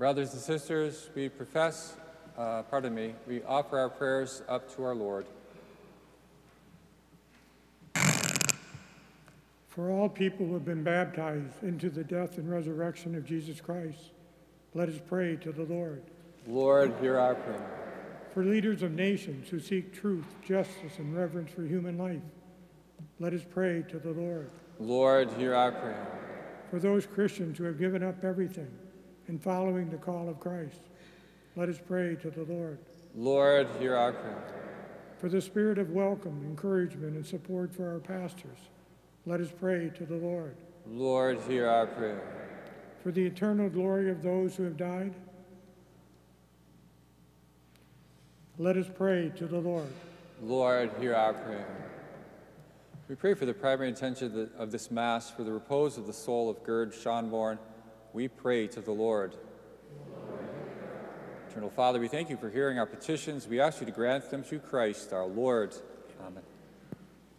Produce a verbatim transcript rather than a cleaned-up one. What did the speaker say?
Brothers and sisters, we profess, uh, pardon me, we offer our prayers up to our Lord. For all people who have been baptized into the death and resurrection of Jesus Christ, let us pray to the Lord. Lord, hear our prayer. For leaders of nations who seek truth, justice, and reverence for human life, let us pray to the Lord. Lord, hear our prayer. For those Christians who have given up everything in following the call of Christ, let us pray to the Lord. Lord, hear our prayer. For the spirit of welcome, encouragement, and support for our pastors, let us pray to the Lord. Lord, hear our prayer. For the eternal glory of those who have died, let us pray to the Lord. Lord, hear our prayer. We pray for the primary intention of, the, of this Mass, for the repose of the soul of Gerd Schonborn. We pray to the Lord. Eternal Father, we thank you for hearing our petitions. We ask you to grant them through Christ our Lord. Amen.